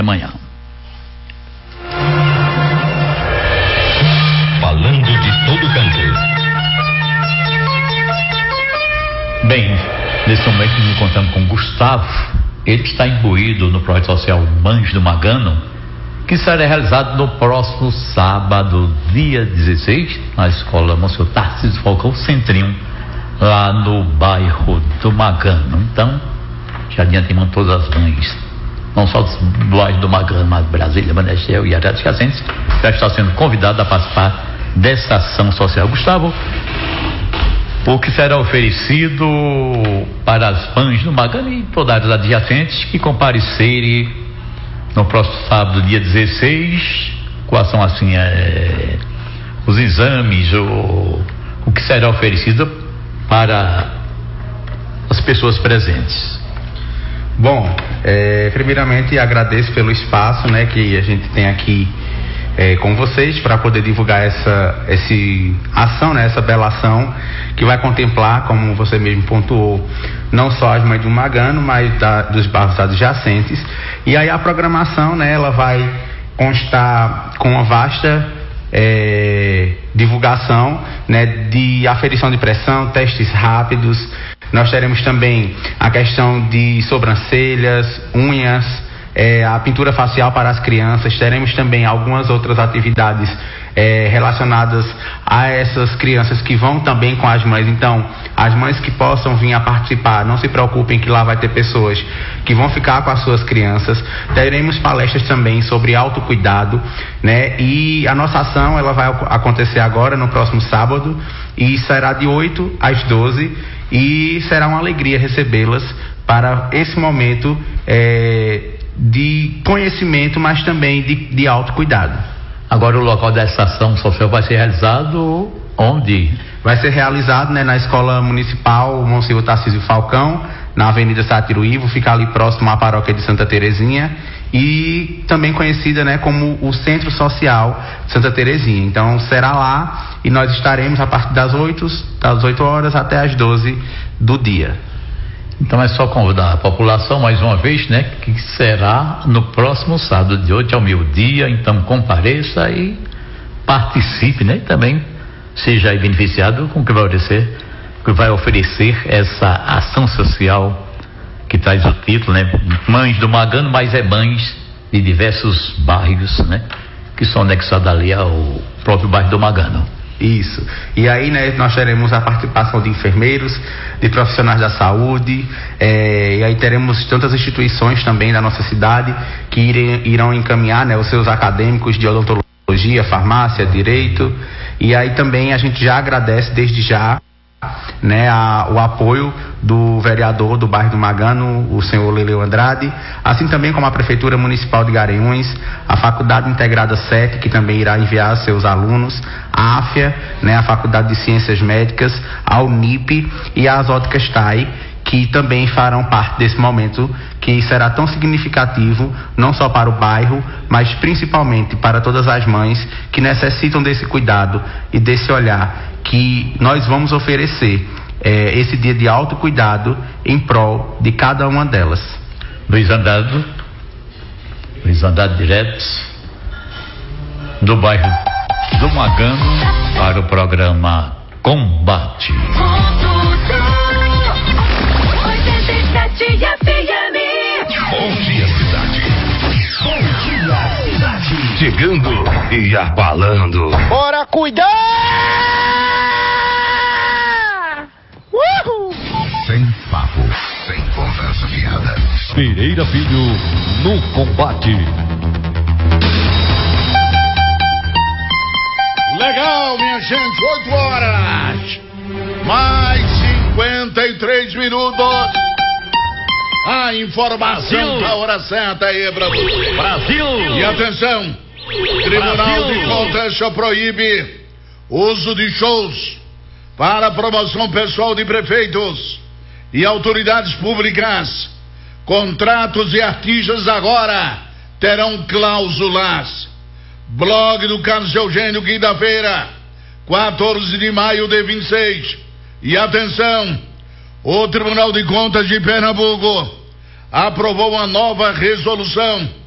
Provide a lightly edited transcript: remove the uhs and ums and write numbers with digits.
Amanhã. Falando de todo canto. Bem, nesse momento nos encontramos com Gustavo. Ele está imbuído no projeto social Mães do Magano, que será realizado no próximo sábado, dia 16, na escola Monsenhor Tarcísio Falcão Centrinho, lá no bairro do Magano. Então, já de antemão todas as mães, não só dos bairros do Magano, mas Brasília, Manechel e Adjacentes, já está sendo convidado a participar dessa ação social. Gustavo, o que será oferecido para as mães do Magano e todas as adjacentes que comparecerem no próximo sábado, dia 16, quais são assim os exames, o que será oferecido para as pessoas presentes? Bom, primeiramente agradeço pelo espaço, né, que a gente tem aqui com vocês para poder divulgar essa ação, né, essa bela ação que vai contemplar, como você mesmo pontuou, não só as mães do Magano, mas dos bairros adjacentes. E aí a programação, né, ela vai constar com uma vasta divulgação, né, de aferição de pressão, testes rápidos. Nós teremos também a questão de sobrancelhas, unhas, a pintura facial para as crianças. Teremos também algumas outras atividades relacionadas a essas crianças que vão também com as mães. Então, as mães que possam vir a participar, não se preocupem que lá vai ter pessoas que vão ficar com as suas crianças. Teremos palestras também sobre autocuidado, né? E a nossa ação, ela vai acontecer agora no próximo sábado e será de 8 às 12 e será uma alegria recebê-las para esse momento de conhecimento, mas também de autocuidado. Agora o local dessa ação social vai ser realizado onde? Vai ser realizado, né, na Escola Municipal Monsenhor Tarcísio Falcão, na Avenida Sátiro Ivo, fica ali próximo à paróquia de Santa Terezinha e também conhecida, né, como o Centro Social de Santa Terezinha. Então será lá e nós estaremos a partir das 8 horas até as 12 do dia. Então é só convidar a população mais uma vez, né, que será no próximo sábado de 8 ao meio-dia. Então compareça e participe, né, e também seja aí beneficiado com o que vai oferecer essa ação social que traz o título, né, Mães do Magano, mas mães de diversos bairros, né, que são anexados ali ao próprio bairro do Magano. Isso. E aí, né, nós teremos a participação de enfermeiros, de profissionais da saúde, e aí teremos tantas instituições também da nossa cidade que irão encaminhar, né, os seus acadêmicos de odontologia, farmácia, direito. E aí também a gente já agradece desde já, né, o apoio do vereador do bairro do Magano, o senhor Leleu Andrade, assim também como a Prefeitura Municipal de Garanhuns, a Faculdade Integrada 7, que também irá enviar seus alunos, a AFIA, né, a Faculdade de Ciências Médicas, a UNIP e as Óticas TAI, que também farão parte desse momento que será tão significativo, não só para o bairro, mas principalmente para todas as mães que necessitam desse cuidado e desse olhar que nós vamos oferecer esse dia de autocuidado em prol de cada uma delas. Luiz Andrade direto do bairro do Magano para o programa Combate. Bom dia, cidade. Bom dia, cidade. Chegando e abalando. Bora cuidar! Uhul! Sem papo, sem conversa fiada. Pereira Filho no combate. Legal, minha gente, 8 horas. Mais 53 minutos. A informação da hora certa aí, Brasil. E atenção, Tribunal de Contas proíbe uso de shows para promoção pessoal de prefeitos e autoridades públicas. Contratos e artistas agora terão cláusulas. Blog do Carlos Eugênio, quinta-feira, 14 de maio de 26. E atenção, o Tribunal de Contas de Pernambuco aprovou uma nova resolução